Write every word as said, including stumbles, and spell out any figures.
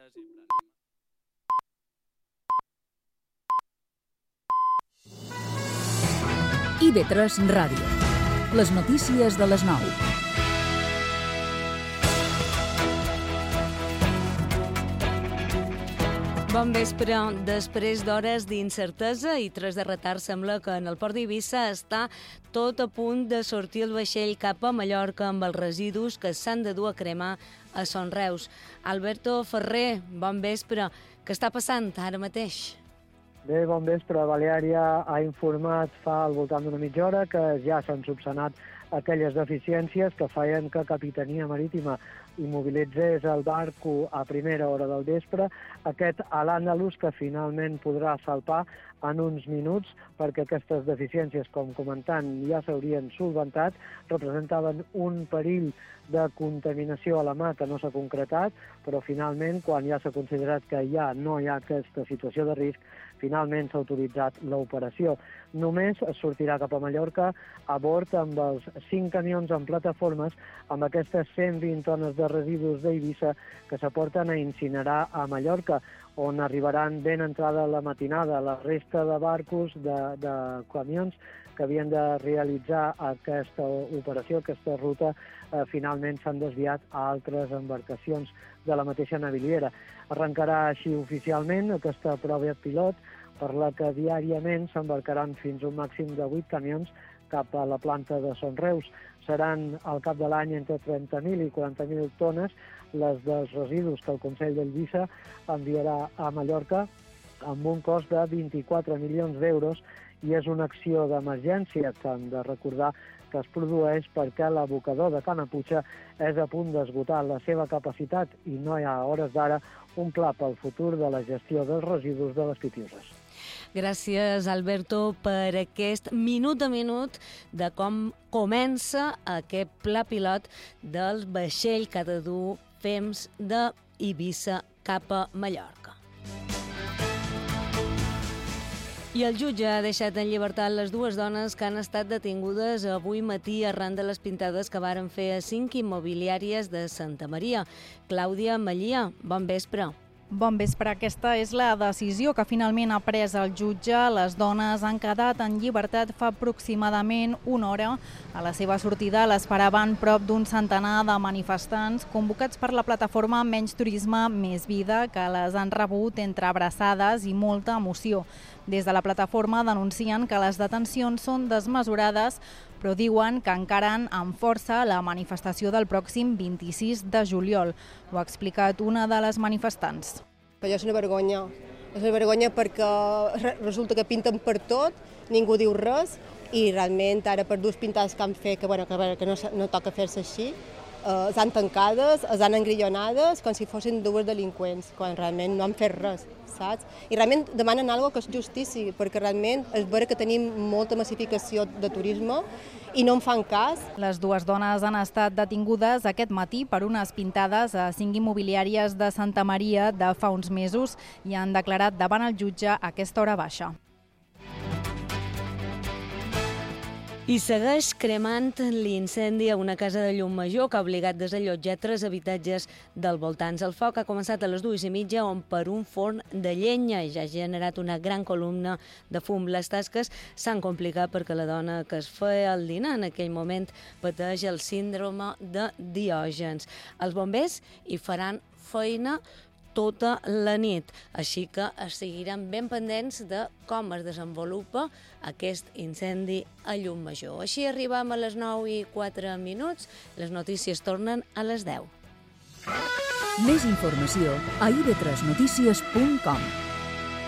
I V tres Ràdio. Les notícies de les nou. Bon vespre. Després d'hores d'incertesa i tres de retard, sembla que en el port d'Eivissa està tot a punt de sortir el vaixell cap a Mallorca amb els residus que s'han de dur a cremar a Son Reus. Alberto Ferrer, bon vespre. Què està passant ara mateix? Bé, bon vespre. Baleària ha informat fa al voltant d'una mitja hora que ja s'han subsanat aquelles deficiències que feien que Capitania Marítima immobilitzés el barco a primera hora del vespre, aquest a l'Àndalus que finalment podrà salpar en uns minuts perquè aquestes deficiències, com comentant, ja s'haurien solventat, representaven un perill de contaminació a la mà que no s'ha concretat, però finalment, quan ja s'ha considerat que ja no hi ha aquesta situació de risc, finalment s'ha autoritzat l'operació. Només es sortirà cap a Mallorca a bord amb els cinc camions en plataformes amb aquestes cent vint tones de residus d'Eivissa que s'aporten a incinerar a Mallorca, on arribaran ben entrada la matinada. La resta de barcos, de, de camions que havien de realitzar aquesta operació, aquesta ruta, eh, finalment s'han desviat a altres embarcacions de la mateixa naviliera. Arrencarà així oficialment aquesta prova pilot per la que diàriament s'embarcaran fins a un màxim de vuit camions cap a la planta de Son Reus. Seran al cap de l'any entre trenta mil i quaranta mil tones les dels residus que el Consell d'Eivissa enviarà a Mallorca amb un cost de vint-i-quatre milions d'euros i és una acció d'emergència que hem de recordar que es produeix perquè l'abocador de Canaputxa és a punt d'esgotar la seva capacitat i no hi ha a hores d'ara un pla pel futur de la gestió dels residus de les Pitiuses. Gràcies, Alberto, per aquest minut a minut de com comença aquest pla pilot del vaixell que ha de dur fems d'Eivissa cap a Mallorca. I el jutge ha deixat en llibertat les dues dones que han estat detingudes avui matí arran de les pintades que varen fer a cinc immobiliàries de Santa Maria. Clàudia Mallia, bon vespre. Bon vespre. Aquesta és la decisió que finalment ha pres el jutge. Les dones han quedat en llibertat fa aproximadament una hora. A la seva sortida l'esperaven prop d'un centenar de manifestants convocats per la plataforma Menys Turisme, Més Vida, que les han rebut entre abraçades i molta emoció. Des de la plataforma denuncien que les detencions són desmesurades, però diuen que encaren amb força la manifestació del pròxim vint-i-sis de juliol. Ho ha explicat una de les manifestants. Allò és una vergonya. És una vergonya perquè resulta que pinten per tot, ningú diu res, i realment ara per dues pintades que han fet, que, bueno, que, que no, no toca fer-se així, eh, les han tancades, les han engrillonades com si fossin dues delinqüents, quan realment no han fet res. Saps? I realment demanen alguna cosa que és justícia, perquè realment és vera que tenim molta massificació de turisme i no en fan cas. Les dues dones han estat detingudes aquest matí per unes pintades a cinc immobiliàries de Santa Maria de fa uns mesos i han declarat davant el jutge aquesta hora baixa. I segueix cremant l'incendi a una casa de Llucmajor que ha obligat a desallotjar tres habitatges del voltants. El foc ha començat a les dues i mitja on per un forn de llenya ja ha generat una gran columna de fum. Les tasques s'han complicat perquè la dona que es feia el dinar en aquell moment pateix el síndrome de Diògens. Els bombers hi faran feina tota la nit, així que es seguiran ben pendents de com es desenvolupa aquest incendi a Llucmajor. Així arribem a les nou i quatre minuts, les notícies tornen a les deu. Més informació a i ve tres notícies punt com.